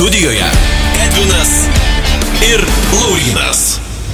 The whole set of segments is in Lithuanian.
Studijoje Edvinas ir Laurynas.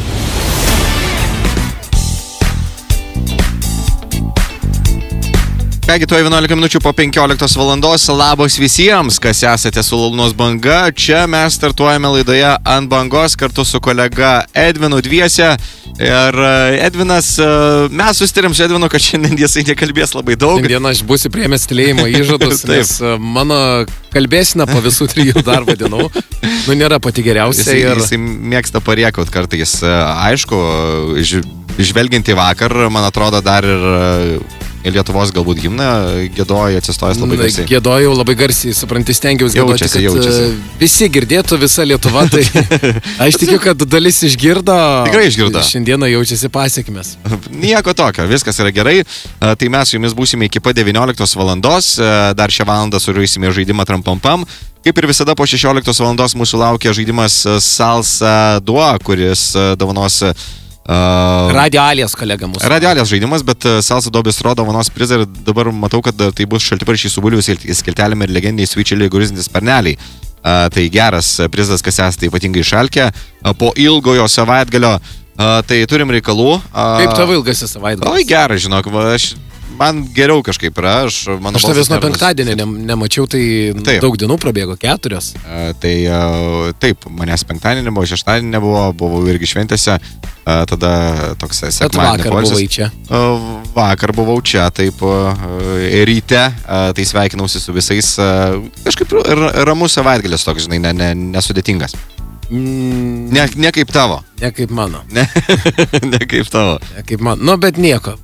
Kągi, tuoj 11 minučių po 15 valandos. Labas visiems, kas esate su Launos banga. Čia mes startuojame laidoje Ant bangos kartu su kolega Edvinu dviese. Ir Edvinas, mes susitarėm su Edvinu, kad šiandien jisai nekalbės labai daug. Šiandien aš būsiu priėmęs tylėjimo įžadus, nes mano kalbėsina po visų 3 darbo dienų nėra pati geriausia. Jisai mėgsta pariekaut kartais. Aišku, žvelgiant į vakar, man atrodo, dar ir Lietuvos galbūt himną giedojo, atsistojęs labai garsiai. Gėdojau labai garsiai, supranti, stengiausi gėdoti, kad visi girdėtų, visa Lietuva, tai aš tikiu, kad dalis išgirdo. Tikrai išgirdo. Šiandieną jaučiasi pasiekmes. Nieko tokio, viskas yra gerai. Tai mes su jumis būsime iki pat 19 valandos. Dar šią valandą suriusime žaidimą Trampampam. Kaip ir visada po 16 valandos mūsų laukia žaidimas Salsa Duo, kuris dovanos Radio Alias kolega mūsų. Radio Alias žaidimas, bet Salsa Duo Bistro dovanos prizą ir dabar matau, kad tai bus šaltibarščiai su bulvių skiltelėm ir legendiniai svičeliai gurizintys sparneliai. Tai geras prizas, kas esate ypatingai šalkę. Po ilgojo savaitgalio tai turim reikalų. Kaip tavo ilgasis savaitgalis? Oi, geras, žinok, man geriau kažkaip yra. Aš tavęs nuo penktadienį nemačiau, tai taip. Daug dienų prabėgo, 4. Taip, manęs penktadienį nebuvo, šeštadienį nebuvo, buvau irgi šventėse, tada toks sekmadienį. Vakar buvai čia? Vakar buvau čia, taip, ryte, tai sveikinausi su visais, kažkaip ramus savaitgalis toks, žinai, nesudėtingas. Ne kaip tavo. Ne kaip mano. Ne kaip tavo. Ne kaip mano, nu bet nieko.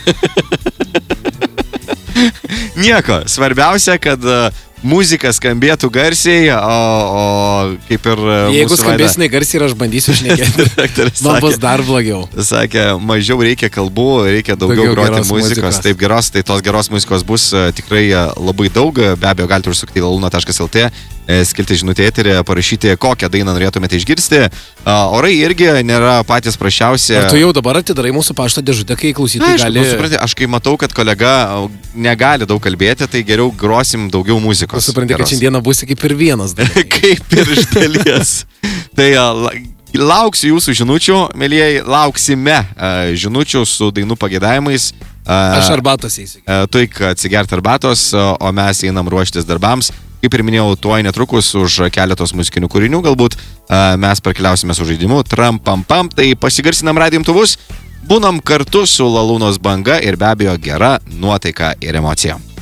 Nieko, svarbiausia, kad muzika skambėtų garsiai, o kaip ir jeigu skambėsinai garsiai ir aš bandysiu šnekėti, man bus dar blogiau. Sakė, mažiau reikia kalbų, reikia daugiau groti muzikos. Taip, tai tos geros muzikos bus tikrai labai daug. Be abejo, galite užsukti į laluna.lt, skilti žinutę eterį, parašyti, kokią dainą norėtumėte išgirsti. Orai irgi nėra patys prašiausi. Ar tu jau dabar atidarai mūsų pašto dėžutę, kai klausytojai gali... Supranti, aš kai matau, kad kolega negali daug kalbėti, tai geriau grosim daugiau muzikos. Supranti, kad šiandieną būsi kaip ir vienas. Kaip ir iš dalies. Tai lauksiu jūsų žinučių, mėlyjei, lauksime žinučių su dainų pagėdavimais. Aš arbatos eisiu. Tu atsigerti arbatos, o mes einam ruoštis darbams. Kaip ir minėjau, tuoj netrukus už keletos muzikinių kūrinių galbūt mes parkeliausime su žaidimu Trampampam, tai pasigarsinam radijo imtuvus, būnam kartu su Lalunos banga ir be abejo gera nuotaika ir emocija.